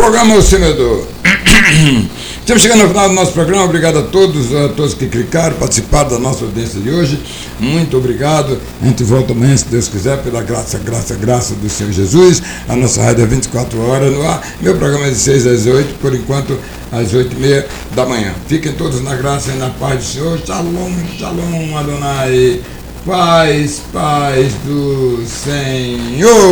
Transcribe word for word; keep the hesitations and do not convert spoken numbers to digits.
programa O Semeador. Estamos chegando ao final do nosso programa. Obrigado a todos, a todos que clicaram, participaram da nossa audiência de hoje. Muito obrigado. A gente volta amanhã, se Deus quiser, pela graça, graça, graça do Senhor Jesus. A nossa rádio é vinte e quatro horas no ar. Meu programa é de seis às oito, por enquanto às oito e meia da manhã. Fiquem todos na graça e na paz do Senhor. Shalom, shalom, Adonai. Paz, paz do Senhor.